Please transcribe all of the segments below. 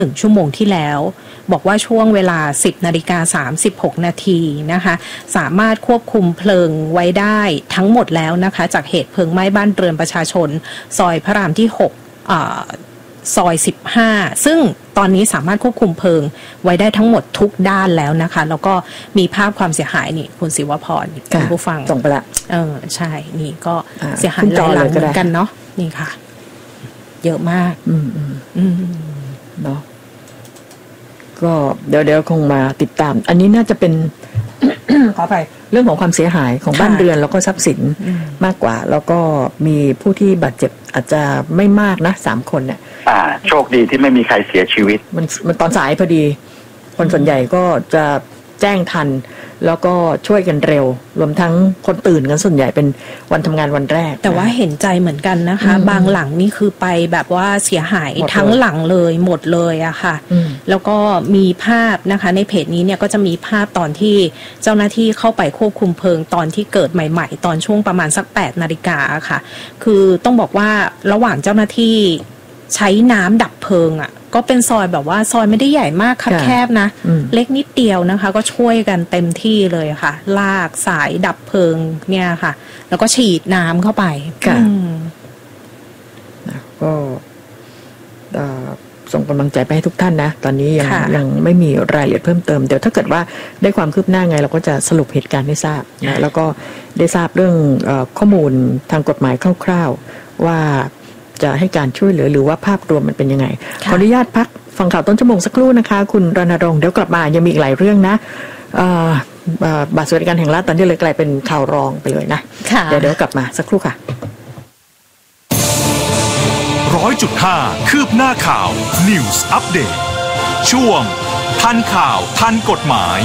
1 ชั่วโมงที่แล้วบอกว่าช่วงเวลา 10:36 นาทีนะคะสามารถควบคุมเพลิงไว้ได้ทั้งหมดแล้วนะคะจากเหตุเพลิงไหม้บ้านเรือนประชาชนซอยพระรามที่6ซอย15ซึ่งตอนนี้สามารถควบคุมเพลิงไว้ได้ทั้งหมดทุกด้านแล้วนะคะแล้วก็มีภาพความเสียหายนี่คุณศิวพรคุณผู้ฟังส่งไปละใช่นี่ก็เสียหายหลายหลังเหมือนกันเนาะนี่ค่ะเยอะมากเนาะก็เดี๋ยวคงมาติดตามอันนี้น่าจะเป็น ขอไปเรื่องของความเสียหายของบ้านเรือนแล้วก็ทรัพย์สินมากกว่าแล้วก็มีผู้ที่บาดเจ็บอาจจะไม่มากนะ3 คนเนี่ยโชคดีที่ไม่มีใครเสียชีวิตมันตอนสายพอดีคนส่วนใหญ่ก็จะแจ้งทันแล้วก็ช่วยกันเร็วรวมทั้งคนตื่นกันส่วนใหญ่เป็นวันทำงานวันแรกแต่ว่าเห็นใจเหมือนกันนะคะบางหลังนี่คือไปแบบว่าเสียหายทั้งหลังเลยหมดเลยอะค่ะแล้วก็มีภาพนะคะในเพจนี้เนี่ยก็จะมีภาพตอนที่เจ้าหน้าที่เข้าไปควบคุมเพลิงตอนที่เกิดใหม่ๆตอนช่วงประมาณสัก 8 นาฬิกาค่ะคือต้องบอกว่าระหว่างเจ้าหน้าที่ใช้น้ำดับเพลิงอะก็เป็นซอยแบบว่าซอยไม่ได้ใหญ่มากคับแคบนะเล็กนิดเดียวนะคะก็ช่วยกันเต็มที่เลยค่ะลากสายดับเพลิงเนี่ยค่ะแล้วก็ฉีดน้ำเข้าไปก็ส่งกำลังใจไปให้ทุกท่านนะตอนนี้ยังไม่มีรายละเอียดเพิ่มเติมเดี๋ยวถ้าเกิดว่าได้ความคืบหน้าไงเราก็จะสรุปเหตุการณ์ให้ทราบนะแล้วก็ได้ทราบเรื่องข้อมูลทางกฎหมายคร่าวๆว่าจะให้การช่วยเหลือหรือว่าภาพรวมมันเป็นยังไงขออนุญาตพักฟังข่าวต้นชั่วโมงสักครู่นะคะคุณรณรงค์เดี๋ยวกลับมายังมีอีกหลายเรื่องนะบัตรสวัสดิการแห่งรัฐตอนนี้เลยกลายเป็นข่าวรองไปเลยนะเดี๋ยวกลับมาสักครู่ค่ะ 100.5 คืบหน้าข่าว News Update ช่วงทันข่าวทันกฎหมาย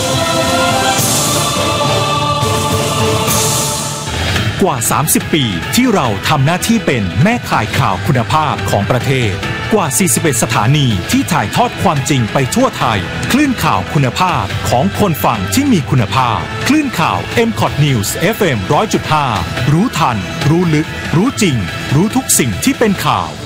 กว่า30 ปีที่เราทำหน้าที่เป็นแม่ข่ายข่าวคุณภาพของประเทศกว่า41สถานีที่ถ่ายทอดความจริงไปทั่วไทยคลื่นข่าวคุณภาพของคนฟังที่มีคุณภาพคลื่นข่าว MCOT News FM 100.5 รู้ทันรู้ลึกรู้จริงรู้ทุกสิ่งที่เป็นข่าว